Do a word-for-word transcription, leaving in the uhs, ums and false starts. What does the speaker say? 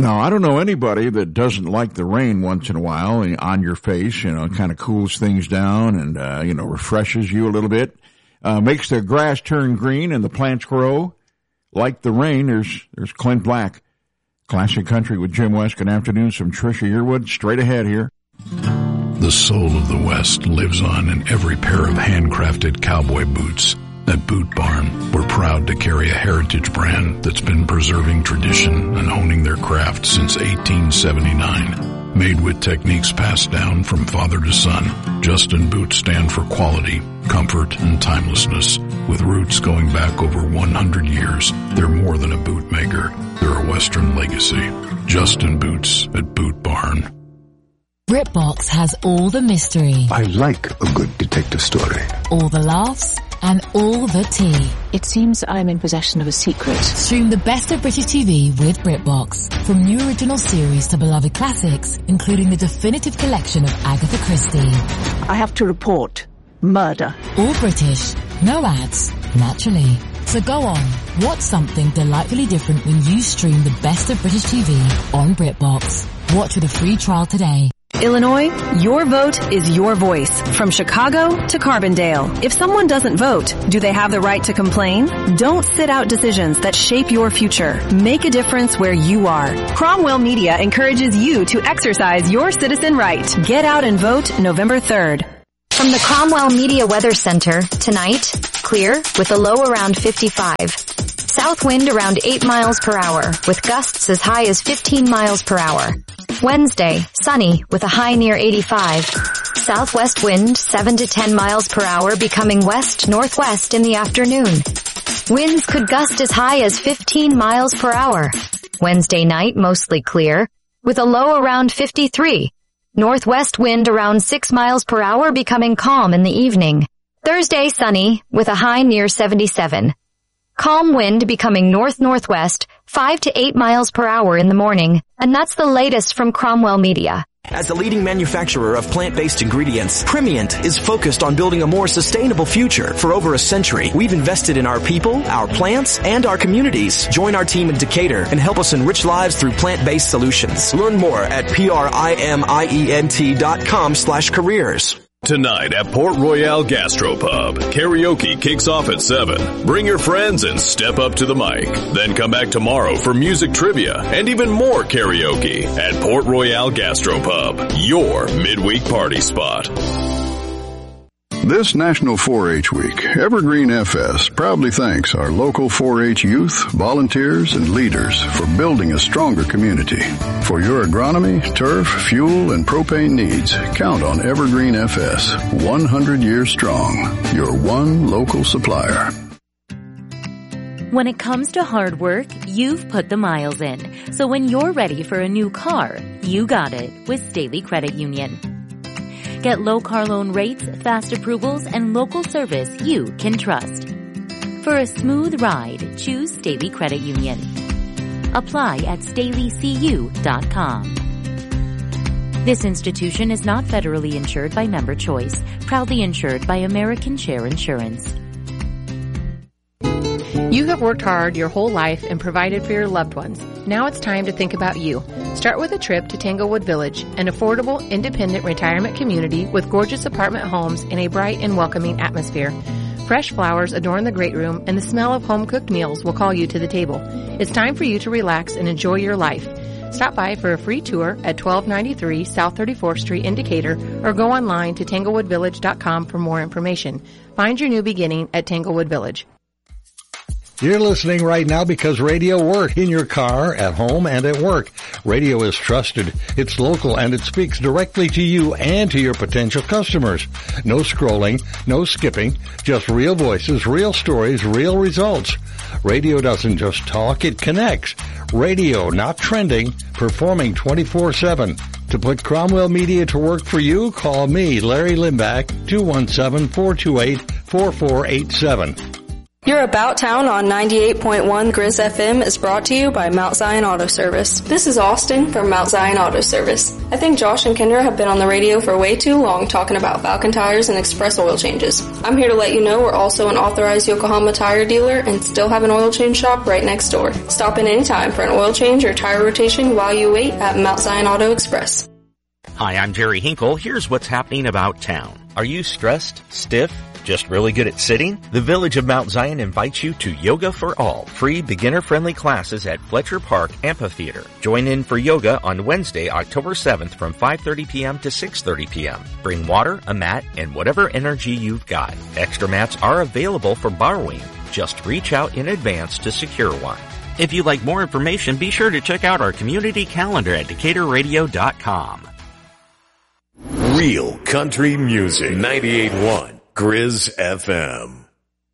Now, I don't know anybody that doesn't like the rain once in a while on your face. You know, it kind of cools things down and, uh, you know, refreshes you a little bit. Uh, makes the grass turn green and the plants grow. Like the rain, there's, there's Clint Black. Classic Country with Jim West. Good afternoon. Some Trisha Yearwood straight ahead here. The soul of the West lives on in every pair of handcrafted cowboy boots. At Boot Barn, we're proud to carry a heritage brand that's been preserving tradition and honing their craft since eighteen seventy-nine. Made with techniques passed down from father to son, Justin boots stand for quality, comfort, and timelessness. With roots going back over one hundred years, they're more than a boot maker. They're a Western legacy. Justin Boots at Boot Barn. BritBox has all the mystery. I like a good detective story. All the laughs and all the tea. It seems I'm in possession of a secret. Stream the best of British T V with BritBox. From new original series to beloved classics, including the definitive collection of Agatha Christie. I have to report murder. All British, no ads, naturally. So go on, watch something delightfully different when you stream the best of British T V on BritBox. Watch with a free trial today. Illinois, your vote is your voice. From Chicago to Carbondale. If someone doesn't vote, do they have the right to complain? Don't sit out decisions that shape your future. Make a difference where you are. Cromwell Media encourages you to exercise your citizen right. Get out and vote November third. From the Cromwell Media Weather Center, tonight, clear with a low around fifty-five. South wind around eight miles per hour with gusts as high as fifteen miles per hour. Wednesday, sunny with a high near eighty-five. Southwest wind seven to ten miles per hour becoming west-northwest in the afternoon. Winds could gust as high as fifteen miles per hour. Wednesday night, mostly clear with a low around fifty-three. Northwest wind around six miles per hour becoming calm in the evening. Thursday, sunny with a high near seventy-seven. Calm wind becoming north-northwest, five to eight miles per hour in the morning. And that's the latest from Cromwell Media. As the leading manufacturer of plant-based ingredients, Primient is focused on building a more sustainable future. For over a century, we've invested in our people, our plants, and our communities. Join our team in Decatur and help us enrich lives through plant-based solutions. Learn more at P-R-I-M-I-E-N-T dot com slash careers. Tonight at Port Royale Gastropub, karaoke kicks off at seven. Bring your friends and step up to the mic. Then come back tomorrow for music trivia and even more karaoke at Port Royale Gastropub, your midweek party spot. This National four H Week, Evergreen F S proudly thanks our local four H youth, volunteers, and leaders for building a stronger community. For your agronomy, turf, fuel, and propane needs, count on Evergreen F S, one hundred years strong, your one local supplier. When it comes to hard work, you've put the miles in. So when you're ready for a new car, you got it with Staley Credit Union. Get low car loan rates, fast approvals, and local service you can trust. For a smooth ride, choose Staley Credit Union. Apply at Staley C U dot com. This institution is not federally insured by Member Choice, proudly insured by American Share Insurance. You have worked hard your whole life and provided for your loved ones. Now it's time to think about you. Start with a trip to Tanglewood Village, an affordable, independent retirement community with gorgeous apartment homes in a bright and welcoming atmosphere. Fresh flowers adorn the great room, and the smell of home-cooked meals will call you to the table. It's time for you to relax and enjoy your life. Stop by for a free tour at twelve ninety-three South thirty-fourth Street in Decatur, or go online to tanglewood village dot com for more information. Find your new beginning at Tanglewood Village. You're listening right now because radio works in your car, at home, and at work. Radio is trusted, it's local, and it speaks directly to you and to your potential customers. No scrolling, no skipping, just real voices, real stories, real results. Radio doesn't just talk, it connects. Radio, not trending, performing twenty-four seven. To put Cromwell Media to work for you, call me, Larry Limbach, two one seven, four two eight, four four eight seven. Your About Town on ninety-eight point one Grizz F M is brought to you by Mount Zion Auto Service. This is Austin from Mount Zion Auto Service. I think Josh and Kendra have been on the radio for way too long talking about Falcon tires and express oil changes. I'm here to let you know we're also an authorized Yokohama tire dealer and still have an oil change shop right next door. Stop in anytime for an oil change or tire rotation while you wait at Mount Zion Auto Express. Hi, I'm Jerry Hinkle. Here's what's happening about town. Are you stressed, stiff, just really good at sitting? The Village of Mount Zion invites you to Yoga for All, free beginner-friendly classes at Fletcher Park Amphitheater. Join in for yoga on Wednesday, October seventh from five thirty p.m. to six thirty p.m. Bring water, a mat, and whatever energy you've got. Extra mats are available for borrowing. Just reach out in advance to secure one. If you'd like more information, be sure to check out our community calendar at Decatur Radio dot com. Real country music. ninety-eight point one Grizz F M.